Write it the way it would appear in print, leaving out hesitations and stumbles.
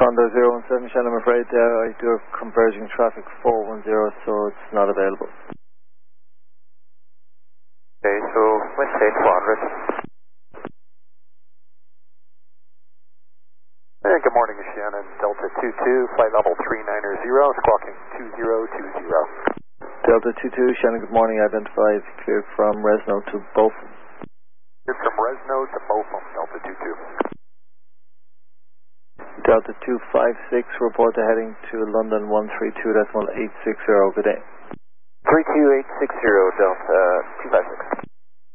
Condor 017, Shannon, I'm afraid I do have converging traffic 410, so it's not available. Okay, so let's say 400. Hey, good morning, Shannon. Delta 22, flight level 390, squawking 2020. Delta 22, Shannon, good morning. Identified cleared from Resno to Botham. Cleared from Resno to Botham, Delta 22. Delta 256, report to heading to London 132.860. Good day. 32860, Delta 256.